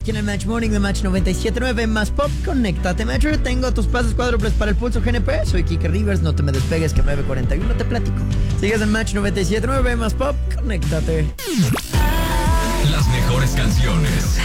Aquí en el Match Morning de Match 97.9 más Pop, conéctate, Match. Tengo tus pases cuádruples para el Pulso GNP. Soy Kike Rivers, no te me despegues que 9:41 te platico. Sigues en Match 97.9 más Pop, conéctate. Las mejores canciones.